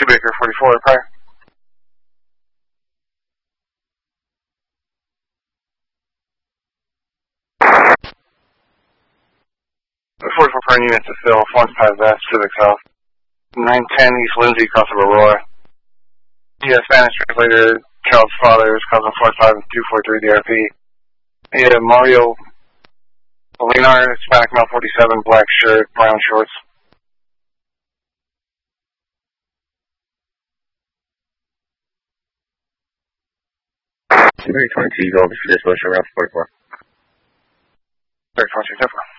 Baker 44, prior. 44 prior units to fill, Florence Path West, Civic South. 910 East Lindsay, cross of Aurora. Yeah, Spanish translator, child's father is causing 45 and 243 DRP. Yeah, Mario Linar, Hispanic male 47, black shirt, brown shorts. Very 22, go over to this motion around 44. Very 22, 10-4.